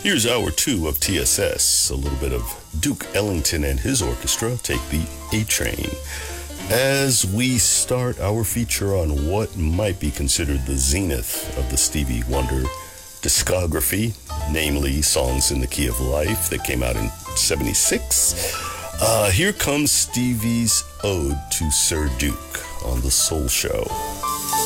Here's hour 2 of TSS, a little bit of Duke Ellington and his orchestra, Take the A Train. As we start our feature on what might be considered the zenith of the Stevie Wonder discography, namely Songs in the Key of Life that came out in 76, here comes Stevie's Ode to Sir Duke on The Soul Show.